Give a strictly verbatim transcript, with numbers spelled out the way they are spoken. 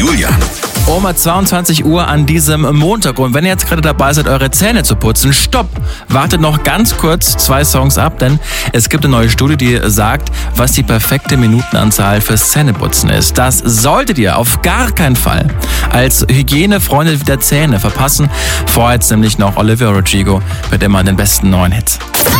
Julian. Um zweiundzwanzig Uhr an diesem Montag. Und wenn ihr jetzt gerade dabei seid, eure Zähne zu putzen, stopp! Wartet noch ganz kurz zwei Songs ab, denn es gibt eine neue Studie, die sagt, was die perfekte Minutenanzahl fürs Zähneputzen ist. Das solltet ihr auf gar keinen Fall als Hygienefreunde der Zähne verpassen. Vorher jetzt nämlich noch Olivia Rodrigo mit immer den besten neuen Hits.